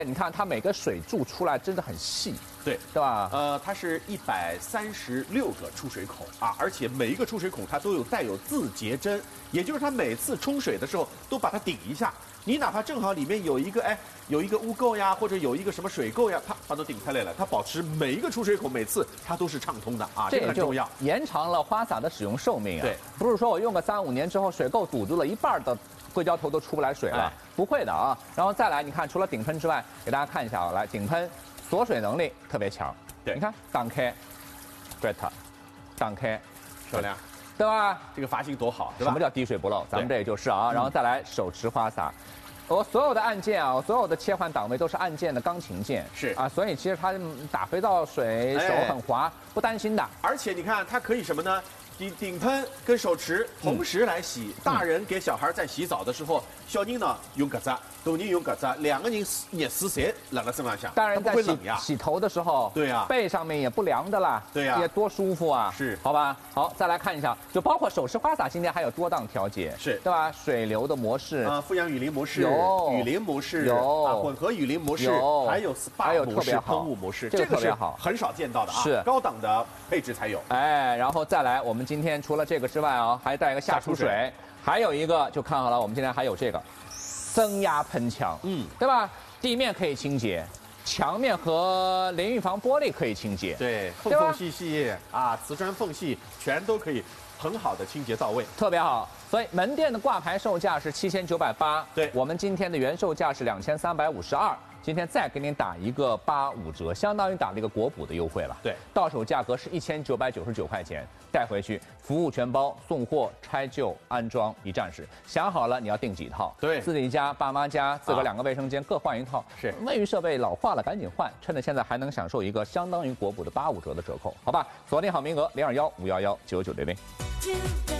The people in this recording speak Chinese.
你看它每个水柱出来真的很细， 对吧？ 它是136个出水孔啊，而且每一个出水孔它都有带有自节针，也就是它每次冲水的时候都把它顶一下。你哪怕正好里面有一个污垢呀，或者有一个什么水垢呀，它都顶开来了，它保持每一个出水口每次它都是畅通的啊，这个很重要， 延长了花洒的使用寿命啊。 对， 不是说我用个3、5年之后水垢堵住了一半的硅胶头都出不来水了，不会的啊。然后再来，你看除了顶喷之外，给大家看一下啊，来顶喷锁水能力特别强， 对， 你看挡开 ，great， 挡开， 漂亮。 对吧？ 这个阀性多好，对吧？ 什么叫滴水不漏？咱们这也就是啊，然后再来手持花洒，我所有的按键啊，我所有的切换档位都是按键的钢琴键， 是啊，所以其实它打肥皂水手很滑，不担心的。 而且你看，它可以什么呢？顶喷跟手持同时来洗，大人给小孩在洗澡的时候，小人呢用搿只，大人用搿只，两个人热水侪冷在身上下， 大人在洗头的时候， 对呀， 背上面也不凉的啦， 对呀， 也多舒服啊， 是， 好吧？好，再来看一下，就包括手持花洒，今天还有多档调节， 是， 对吧？水流的模式， 富氧雨淋模式， 有雨淋模式， 有混合雨淋模式，还有 SPA 模式，喷雾模式， 这个特别好， 很少见到的啊， 是高档的配置才有。 哎，然后再来，我们今天除了这个之外啊，还带一个下出水，还有一个就看好了，我们今天还有这个增压喷枪，对吧？地面可以清洁，墙面和淋浴房玻璃可以清洁， 对，缝缝隙隙啊，瓷砖缝隙全都可以很好的清洁到位， 特别好。所以门店的挂牌售价是7980， 对， 我们今天的原售价是2352。今天再给您打一个85折，相当于打了一个国补的优惠了。 对， 到手价格是1999块钱，带回去服务全包，送货、拆旧、安装一站式。想好了你要订几套？ 对， 自己家、爸妈家、自个2个卫生间各换一套。 是， 卫浴设备老化了赶紧换，趁着现在还能享受一个相当于国补的85折的折扣，好吧？锁定好名额0215119900。